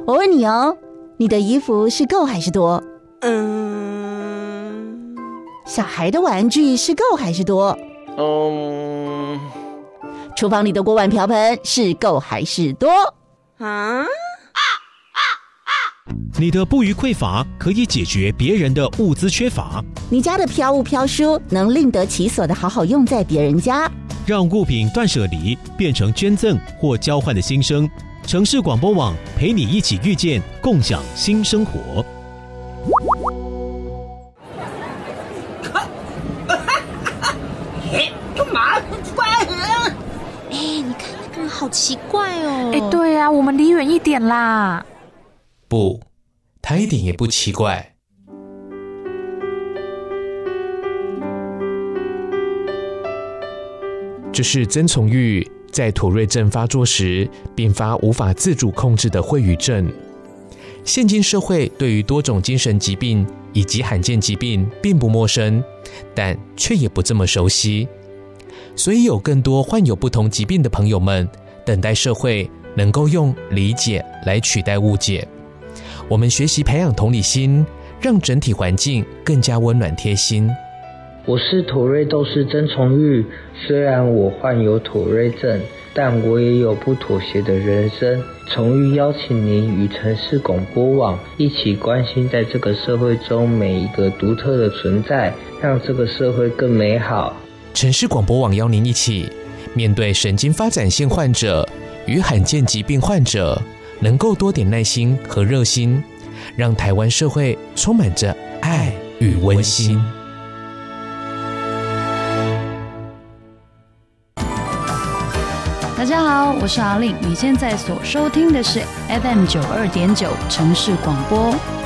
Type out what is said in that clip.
我问你哦，你的衣服是够还是多？小孩的玩具是够还是多？厨房里的锅碗瓢盆是够还是多？ 你的不虞匮乏可以解决别人的物资缺乏， 你家的飘物飘书能另得其所的好好用在别人家， 让物品断舍离变成捐赠或交换的新生。城市广播网陪你一起遇见，共享新生活。 干嘛？怪人！ 你看那个人好奇怪哦。 对啊，我们离远一点啦。 不，他一点也不奇怪。这是曾从玉在妥瑞症发作时并发无法自主控制的秽语症。现今社会对于多种精神疾病以及罕见疾病并不陌生，但却也不这么熟悉。所以有更多患有不同疾病的朋友们等待社会能够用理解来取代误解。我们学习培养同理心，让整体环境更加温暖贴心。 我是妥瑞斗士曾从玉，虽然我患有妥瑞症，但我也有不妥协的人生。从玉邀请您与城市广播网一起关心在这个社会中每一个独特的存在，让这个社会更美好。 城市广播网邀您一起面对神经发展线患者与罕见疾病患者，能够多点耐心和热心，让台湾社会充满着爱与温馨。 大家好，我是阿令，你现在所收听的是 FM 92.9城市广播。